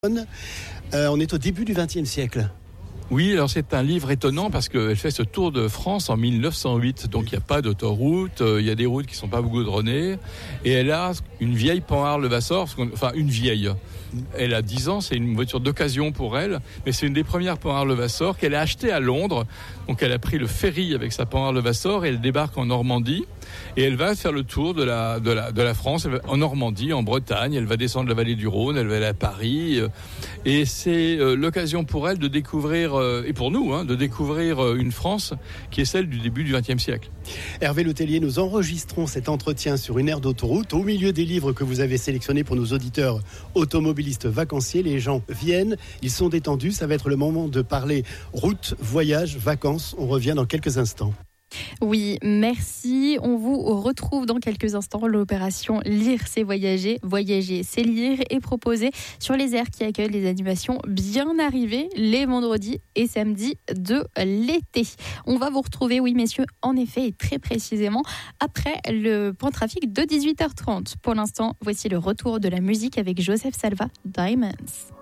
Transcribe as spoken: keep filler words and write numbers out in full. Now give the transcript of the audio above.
Euh, on est au début du vingtième siècle. Oui, alors c'est un livre étonnant parce qu'elle fait ce tour de France en mille neuf cent huit, donc il n'y a pas d'autoroute, euh, il y a des routes qui ne sont pas goudronnées, et elle a une vieille Panhard Levasseur, enfin une vieille. Elle a dix ans, c'est une voiture d'occasion pour elle, mais c'est une des premières Panhard Levasseur qu'elle a achetée à Londres. Donc elle a pris le ferry avec sa Panhard Levasseur et elle débarque en Normandie. Et elle va faire le tour de la, de la, de la France, en Normandie, en Bretagne. Elle va descendre la vallée du Rhône, elle va aller à Paris. Et c'est l'occasion pour elle de découvrir, et pour nous, hein, de découvrir une France qui est celle du début du vingtième siècle. Hervé Letellier, nous enregistrons cet entretien sur une aire d'autoroute. Au milieu des livres que vous avez sélectionnés pour nos auditeurs automobilistes vacanciers, les gens viennent, ils sont détendus. Ça va être le moment de parler route, voyage, vacances. On revient dans quelques instants. Oui, merci. On vous retrouve dans quelques instants. L'opération Lire, c'est voyager. Voyager, c'est lire et proposer sur les aires qui accueillent les animations bien arrivées les vendredis et samedis de l'été. On va vous retrouver, oui messieurs, en effet et très précisément après le point trafic de dix-huit heures trente. Pour l'instant, voici le retour de la musique avec Joseph Salva, Diamonds.